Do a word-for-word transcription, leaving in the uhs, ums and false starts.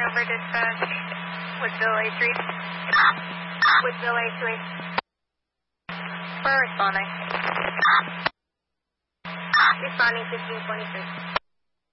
over dispatch with Bill A three. With Bill A three. We're responding. Responding fifteen twenty-three.